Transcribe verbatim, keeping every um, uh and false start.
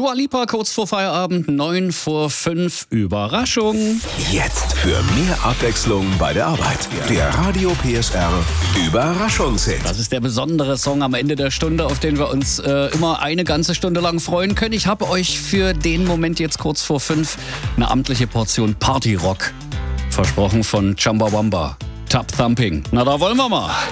Dua Lipa kurz vor Feierabend, neun vor fünf. Überraschung. Jetzt für mehr Abwechslung bei der Arbeit. Der Radio P S R Überraschungshit. Das ist der besondere Song am Ende der Stunde, auf den wir uns äh, immer eine ganze Stunde lang freuen können. Ich habe euch für den Moment jetzt kurz vor fünf eine amtliche Portion Partyrock versprochen von Chumbawamba. Tub Thumping. Na, da wollen wir mal.